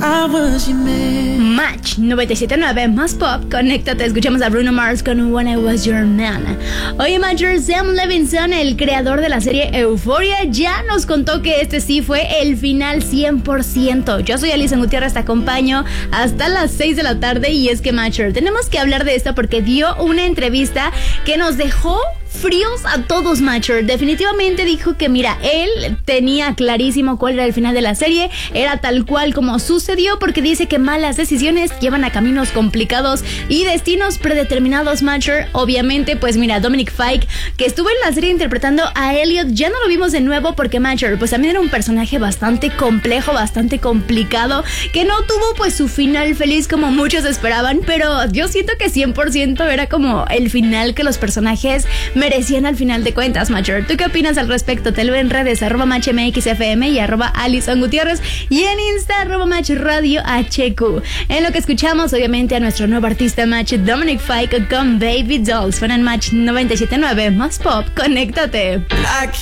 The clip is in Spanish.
Match 97.9 más pop, conéctate, escuchamos a Bruno Mars con When I Was Your Man. Oye, Matcher, Sam Levinson, el creador de la serie Euphoria, ya nos contó que este sí fue el final 100%. Yo soy Alison Gutiérrez, te acompaño hasta las 6 de la tarde y es que, Matcher, tenemos que hablar de esto porque dio una entrevista que nos dejó fríos a todos, Matcher. Definitivamente dijo que, mira, él tenía clarísimo cuál era el final de la serie, era tal cual como sucedió, porque dice que malas decisiones llevan a caminos complicados y destinos predeterminados, Matcher. Obviamente, pues mira, Dominic Fike, que estuvo en la serie interpretando a Elliot, ya no lo vimos de nuevo porque, Matcher, pues también era un personaje bastante complejo, bastante complicado, que no tuvo pues su final feliz como muchos esperaban, pero yo siento que 100% era como el final que los personajes merecían al final de cuentas, Matcher. ¿Tú qué opinas al respecto? Te leo en redes @MatchMXFM y @Alison Gutiérrez y en Insta @MatchRadioHQ. En lo que escuchamos, obviamente, a nuestro nuevo artista, Match, Dominic Fike con Baby Dolls. Suena en Match 97.9 más pop. Conéctate. Like